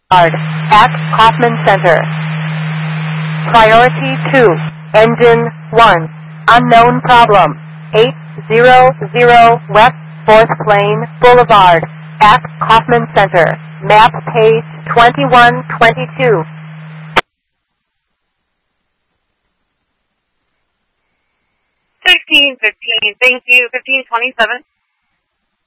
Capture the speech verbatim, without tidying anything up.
Boulevard at Kaufman Center. Priority two, engine one, unknown problem, eight hundred West fourth Lane Boulevard at Kaufman Center. Map page twenty-one twenty-two. sixteen fifteen, thank you. fifteen twenty-seven.